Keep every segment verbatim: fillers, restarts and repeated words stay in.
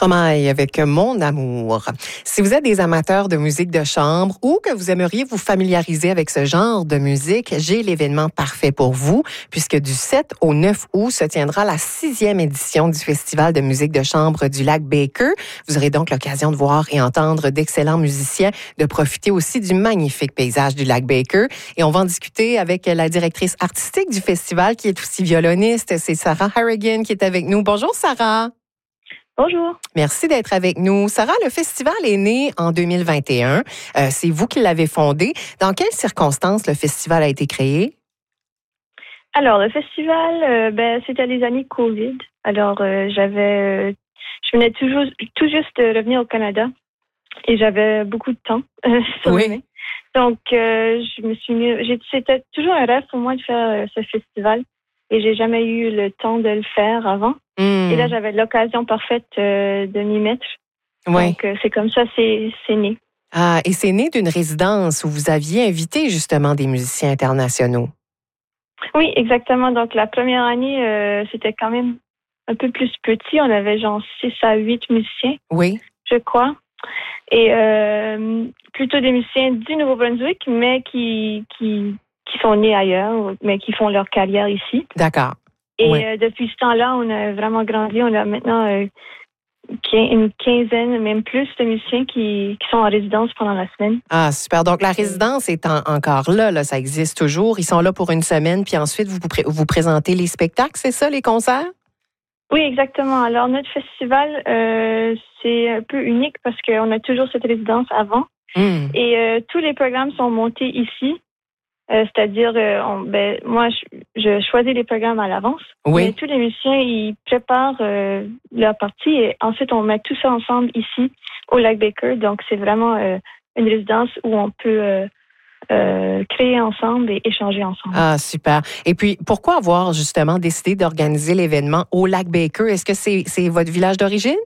Stromae avec Mon amour. Si vous êtes des amateurs de musique de chambre ou que vous aimeriez vous familiariser avec ce genre de musique, j'ai l'événement parfait pour vous, puisque du sept au neuf août se tiendra la sixième édition du Festival de musique de chambre du Lac-Baker. Vous aurez donc l'occasion de voir et entendre d'excellents musiciens, de profiter aussi du magnifique paysage du Lac-Baker. Et on va en discuter avec la directrice artistique du festival, qui est aussi violoniste. C'est Sarah Harrigan qui est avec nous. Bonjour Sarah. Bonjour. Merci d'être avec nous. Sarah, le festival est né en deux mille vingt et un. Euh, c'est vous qui l'avez fondé. Dans quelles circonstances le festival a été créé? Alors, le festival, euh, ben, c'était les années COVID. Alors, euh, j'avais, euh, je venais toujours, tout juste de revenir au Canada et j'avais beaucoup de temps euh, sur Oui. les mains. Donc, euh, je me suis mis, j'ai, c'était toujours un rêve pour moi de faire euh, ce festival et j'ai jamais eu le temps de le faire avant. Mmh. Et là, j'avais l'occasion parfaite euh, de m'y mettre. Oui. Donc, euh, c'est comme ça, c'est, c'est né. Ah, et c'est né d'une résidence où vous aviez invité justement des musiciens internationaux. Oui, exactement. Donc, la première année, euh, c'était quand même un peu plus petit. On avait genre six à huit musiciens, Oui. je crois. Et euh, plutôt des musiciens du Nouveau-Brunswick, mais qui, qui, qui sont nés ailleurs, mais qui font leur carrière ici. D'accord. Et Oui. euh, depuis ce temps-là, on a vraiment grandi. On a maintenant euh, une quinzaine, même plus, de musiciens qui, qui sont en résidence pendant la semaine. Ah, super. Donc, la résidence est en- encore là, là. Ça existe toujours. Ils sont là pour une semaine, puis ensuite, vous, pré- vous présentez les spectacles, c'est ça, les concerts? Oui, exactement. Alors, notre festival, euh, c'est un peu unique parce qu'on a toujours cette résidence avant. Mmh. Et euh, tous les programmes sont montés ici. Euh, c'est-à-dire, euh, on, ben, moi, je, je choisis les programmes à l'avance. Oui. Mais tous les musiciens, ils préparent euh, leur partie et ensuite, on met tout ça ensemble ici, au Lac-Baker. Donc, c'est vraiment euh, une résidence où on peut euh, euh, créer ensemble et échanger ensemble. Ah, super. Et puis, pourquoi avoir justement décidé d'organiser l'événement au Lac-Baker? Est-ce que c'est, c'est votre village d'origine?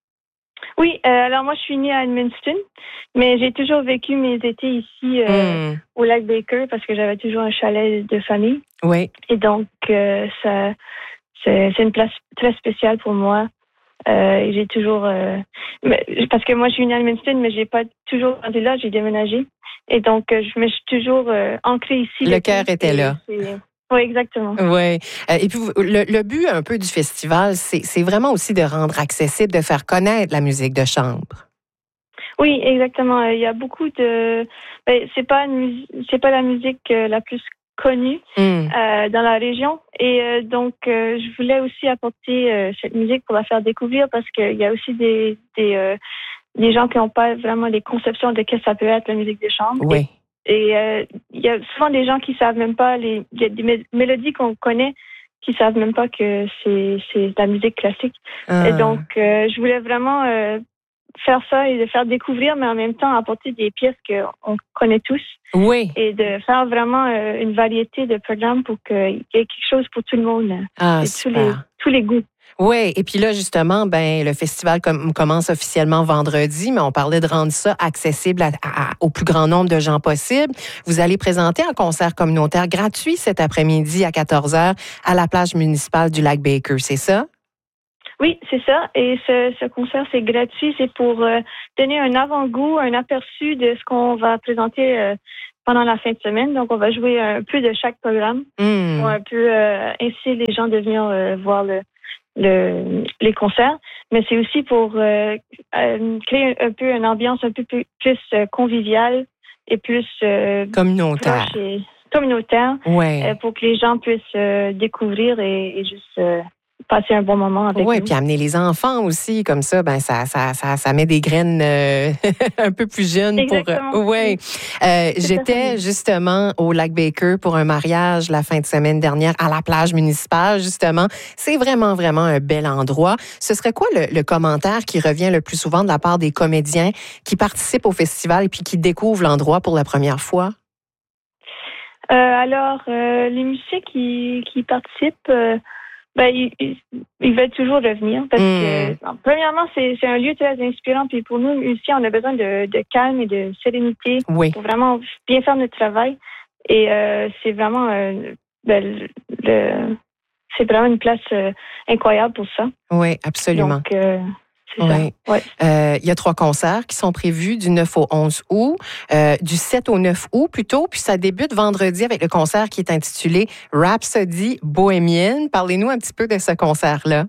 Oui, euh, alors moi, je suis née à Edmundston, mais j'ai toujours vécu mes étés ici euh, Mmh. au Lac-Baker parce que j'avais toujours un chalet de famille. Oui. Et donc, euh, ça, c'est, c'est une place très spéciale pour moi. Euh, et j'ai toujours... euh, mais- parce que moi, je suis née à Edmundston, mais j'ai pas toujours grandi là, j'ai déménagé. Et donc, euh, je me suis toujours euh, ancrée ici. Le depuis. cœur était Et là. c'est- Oui, exactement. Oui. Euh, et puis, vous- le, le but un peu du festival, c'est, c'est vraiment aussi de rendre accessible, de faire connaître la musique de chambre. Oui, exactement. Il y a beaucoup de... Ben, c'est pas une mus- c'est pas la musique euh, la plus connue Mmh. euh, dans la région. Et euh, donc, euh, je voulais aussi apporter euh, cette musique pour la faire découvrir parce qu'il y a aussi des, des, euh, des gens qui n'ont pas vraiment des conceptions de ce que ça peut être la musique de chambre. Oui. Et et, euh, il y a souvent des gens qui savent même pas, les, il y a des mé- mélodies qu'on connaît qui savent même pas que c'est, c'est de la musique classique. Ah. Et donc, euh, je voulais vraiment euh, faire ça et de faire découvrir, mais en même temps apporter des pièces qu'on connaît tous Oui. et de faire vraiment euh, une variété de programmes pour qu'il y ait quelque chose pour tout le monde Ah, et tous les, super. tous les goûts. Oui, et puis là, justement, ben le festival com- commence officiellement vendredi, mais on parlait de rendre ça accessible à- à- au plus grand nombre de gens possible. Vous allez présenter un concert communautaire gratuit cet après-midi à quatorze heures à la plage municipale du Lac-Baker, c'est ça? Oui, c'est ça. Et ce, ce concert, c'est gratuit. C'est pour euh, donner un avant-goût, un aperçu de ce qu'on va présenter euh, pendant la fin de semaine. Donc, on va jouer un peu de chaque programme Mmh. pour un peu euh, inciter les gens de venir euh, voir le, le, les concerts. Mais c'est aussi pour euh, euh, créer un, un peu une ambiance un peu plus, plus euh, conviviale et plus euh, Communautaire. proche et communautaire Oui. euh, pour que les gens puissent euh, découvrir et, et juste euh, passer un bon moment avec Oui, nous. puis amener les enfants aussi, comme ça, ben ça, ça, ça, ça met des graines euh, un peu plus jeunes. Exactement. Pour, ouais. Euh, j'étais fait. justement au Lac-Baker pour un mariage la fin de semaine dernière à la plage municipale, justement. C'est vraiment, vraiment un bel endroit. Ce serait quoi le, le commentaire qui revient le plus souvent de la part des comédiens qui participent au festival et puis qui découvrent l'endroit pour la première fois? Euh, alors, euh, les musiciens qui, qui participent, euh, ben, ils, ils, ils veulent toujours revenir parce Mm. que, non, premièrement, c'est, c'est un lieu très inspirant. Puis pour nous, musiciens, on a besoin de, de calme et de sérénité Oui. pour vraiment bien faire notre travail. Et euh, c'est vraiment, euh, ben, le, le- c'est vraiment une place euh, incroyable pour ça. Oui, absolument. Donc, euh, c'est oui. ça. Ouais. Euh, il y a trois concerts qui sont prévus du neuf au onze août, euh, du sept au neuf août plutôt, puis ça débute vendredi avec le concert qui est intitulé Rhapsody bohémienne. Parlez-nous un petit peu de ce concert-là.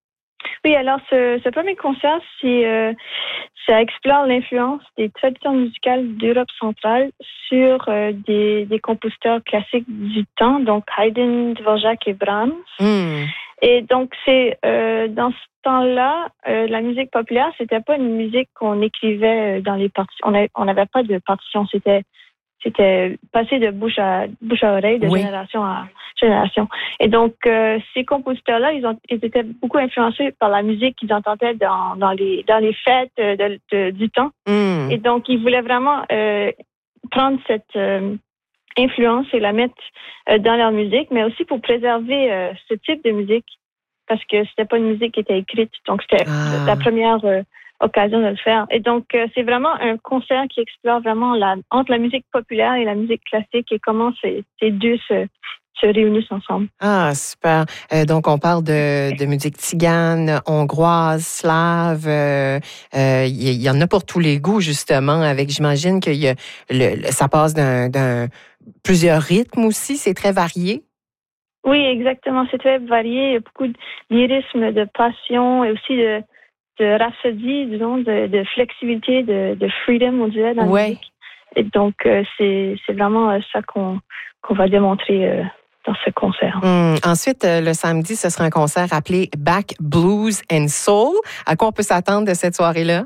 Oui, alors ce, ce premier concert, c'est, euh, ça explore l'influence des traditions musicales d'Europe centrale sur euh, des, des compositeurs classiques du temps, donc Haydn, Dvorak et Brahms. Mm. Et donc, c'est euh, dans ce temps-là, euh, la musique populaire, c'était pas une musique qu'on écrivait dans les partitions. On n'avait pas de partition. C'était c'était passé de bouche à bouche à oreille, de oui. génération à génération. Et donc, euh, ces compositeurs-là, ils, ont, ils étaient beaucoup influencés par la musique qu'ils entendaient dans, dans les dans les fêtes de, de, du temps. Mm. Et donc, ils voulaient vraiment euh, prendre cette euh, influence et la mettre euh, dans leur musique, mais aussi pour préserver euh, ce type de musique, parce que c'était pas une musique qui était écrite, donc c'était ah. la première euh, occasion de le faire. Et donc euh, c'est vraiment un concert qui explore vraiment la entre la musique populaire et la musique classique et comment ces, ces deux se se réunissent ensemble. Ah, super. Euh, donc, on parle de, de musique tzigane, hongroise, slave. Euh, euh, il y, y en a pour tous les goûts, justement, avec, j'imagine que y a le, le, ça passe d'un, d'un plusieurs rythmes aussi. C'est très varié. Oui, exactement. C'est très varié. Il y a beaucoup de lyrisme, de passion et aussi de, de rhapsodie, disons, de, de flexibilité, de, de freedom, on dirait, dans la ouais. musique. Et donc, euh, c'est, c'est vraiment euh, ça qu'on, qu'on va démontrer euh, dans ce concert. Hum. Ensuite, euh, le samedi, ce sera un concert appelé Back Blues and Soul. À quoi on peut s'attendre de cette soirée-là?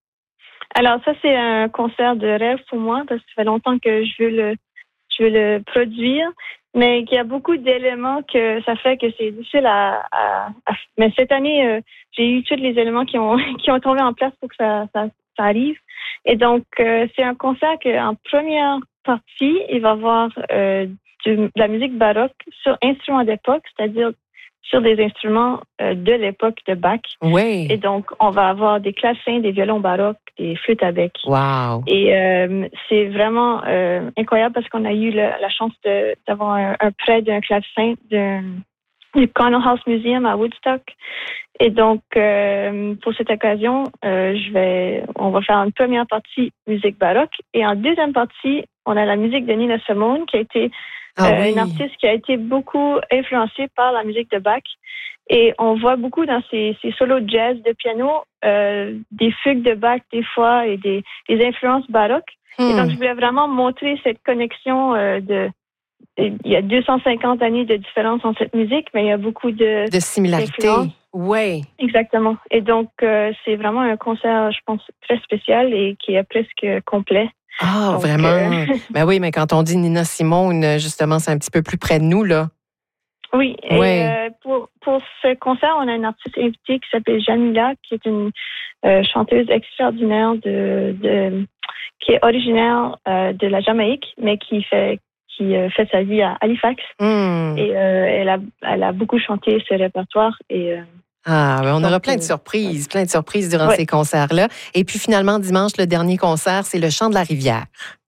Alors, ça, c'est un concert de rêve pour moi parce que ça fait longtemps que je veux le, je veux le produire, mais qu'il y a beaucoup d'éléments que ça fait que c'est difficile à... à, à... Mais cette année, euh, j'ai eu tous les éléments qui ont, qui ont tombé en place pour que ça, ça, ça arrive. Et donc, euh, c'est un concert qu'en première partie, il va y avoir euh, de, de la musique baroque sur instruments d'époque, c'est-à-dire sur des instruments euh, de l'époque de Bach. Oui. Et donc, on va avoir des clavecins, des violons baroques, des flûtes à bec. Wow. Et euh, c'est vraiment euh, incroyable parce qu'on a eu le, la chance de, d'avoir un, un prêt d'un clavecin d'un, du Connell House Museum à Woodstock. Et donc, euh, pour cette occasion, euh, je vais, on va faire une première partie musique baroque et en deuxième partie, on a la musique de Nina Simone qui a été ah, euh, oui. une artiste qui a été beaucoup influencée par la musique de Bach. Et on voit beaucoup dans ces, ces solos de jazz, de piano, euh, des fugues de Bach des fois et des, des influences baroques. Hmm. Et donc, je voulais vraiment montrer cette connexion euh, de... Il y a deux cent cinquante années de différence entre cette musique, mais il y a beaucoup de... De similarités. Oui. Exactement. Et donc, euh, c'est vraiment un concert, je pense, très spécial et qui est presque complet. Ah, donc, vraiment? Euh... ben oui, mais quand on dit Nina Simone, justement, c'est un petit peu plus près de nous, là. Oui, et ouais. euh, pour, pour ce concert, on a une artiste invitée qui s'appelle Jamila, qui est une euh, chanteuse extraordinaire de, de qui est originaire euh, de la Jamaïque, mais qui fait qui euh, fait sa vie à Halifax. Mm. Et euh, elle a elle a beaucoup chanté ce répertoire et euh, ah, ben on donc, aura plein de euh, surprises, plein de surprises durant ouais. ces concerts-là. Et puis finalement, dimanche, le dernier concert, c'est le Chant de la Rivière.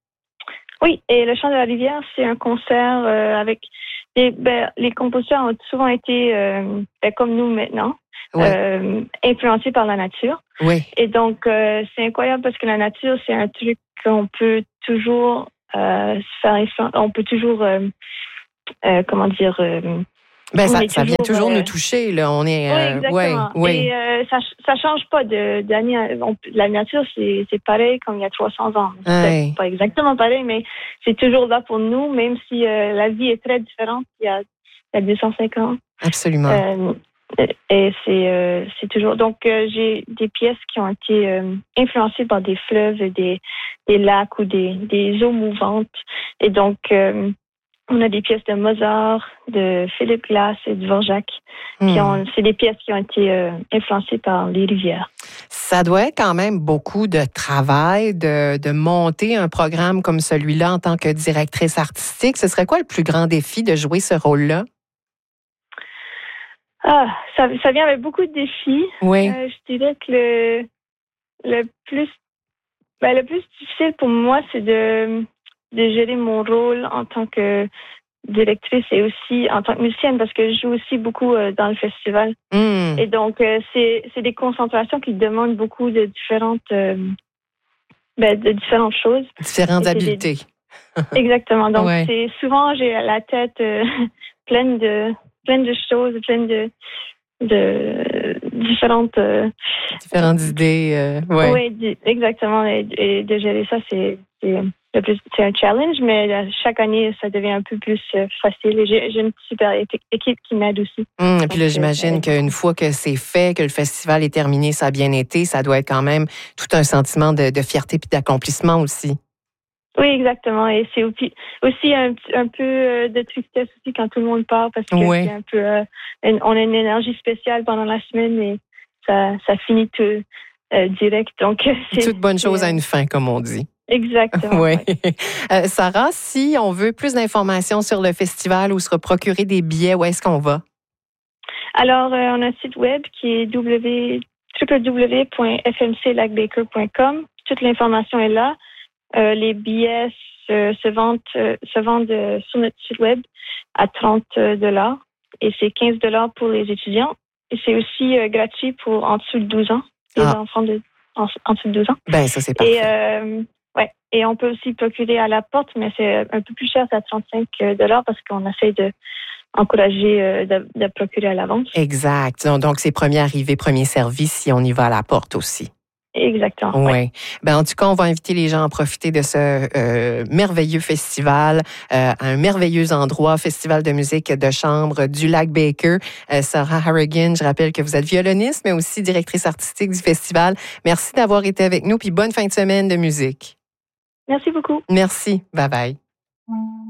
Oui, et le Chant de la Rivière, c'est un concert euh, avec des, ben, les compositeurs ont souvent été, euh, ben, comme nous maintenant, oui. euh, influencés par la nature. Oui. Et donc, euh, c'est incroyable parce que la nature, c'est un truc qu'on peut toujours euh, se faire influencer. On peut toujours, euh, euh, comment dire... Euh, Ben, ça, ça toujours, vient toujours euh, nous toucher, là. On est, euh, oui, exactement. Oui, oui. Et euh, ça, ça change pas de d'année. À, on, la nature, c'est, c'est pareil comme il y a trois cents ans. Oui. C'est pas exactement pareil, mais c'est toujours là pour nous, même si euh, la vie est très différente il y a, il y a deux cent cinquante ans. Absolument. Euh, et c'est, euh, c'est toujours... Donc, euh, j'ai des pièces qui ont été euh, influencées par des fleuves, des, des lacs ou des, des eaux mouvantes. Et donc... Euh, on a des pièces de Mozart, de Philippe Glass et de Dvorak. Mmh. Ont, c'est des pièces qui ont été euh, influencées par les rivières. Ça doit être quand même beaucoup de travail de, de monter un programme comme celui-là en tant que directrice artistique. Ce serait quoi le plus grand défi de jouer ce rôle-là? Ah, ça, ça vient avec beaucoup de défis. Oui. Euh, je dirais que le, le plus, ben, le plus difficile pour moi, c'est de... de gérer mon rôle en tant que directrice et aussi en tant que musicienne parce que je joue aussi beaucoup euh, dans le festival. Mm. Et donc, euh, c'est, c'est des concentrations qui demandent beaucoup de différentes, euh, ben, de différentes choses. Différentes habiletés. Des... Exactement. Donc, ouais. c'est souvent, j'ai la tête euh, pleine de, pleine de choses, pleine de, de différentes... Euh, différentes idées. Euh, ouais. Oui, exactement. Et, et de gérer ça, c'est... c'est Le plus, c'est un challenge, mais chaque année, ça devient un peu plus facile. Et j'ai, j'ai une super équipe qui m'aide aussi. Hum, et puis là, j'imagine qu'une fois que c'est fait, que le festival est terminé, ça a bien été, ça doit être quand même tout un sentiment de, de fierté puis d'accomplissement aussi. Oui, exactement. Et c'est aussi, aussi un, un peu de tristesse aussi quand tout le monde part parce que ouais. c'est un peu, euh, une, on a une énergie spéciale pendant la semaine et ça, ça finit tout euh, direct. Donc, c'est toute bonne chose c'est, à une fin, comme on dit. Exactement. Oui. Euh, Sarah, si on veut plus d'informations sur le festival ou se procurer des billets, où est-ce qu'on va? Alors, euh, on a un site web qui est w w w point f m c lac baker point com. Toute l'information est là. Euh, les billets se, se vendent, euh, se vendent euh, sur notre site web à trente dollars et c'est quinze dollars pour les étudiants. Et c'est aussi euh, gratuit pour en dessous de douze ans, les ah. enfants de, en, en dessous de douze ans. Ben ça, c'est parfait. Et, euh, ouais, et on peut aussi procurer à la porte, mais c'est un peu plus cher, c'est à trente-cinq dollars parce qu'on essaie de encourager euh, de, de procurer à l'avance. Exact. Donc, c'est premier arrivé, premier servi si on y va à la porte aussi. Exactement. Oui. Ouais. Ben, en tout cas, on va inviter les gens à profiter de ce euh, merveilleux festival, euh, un merveilleux endroit, festival de musique de chambre du Lac Baker. Euh, Sarah Harrigan, je rappelle que vous êtes violoniste, mais aussi directrice artistique du festival. Merci d'avoir été avec nous, puis bonne fin de semaine de musique. Merci beaucoup. Merci. Bye bye.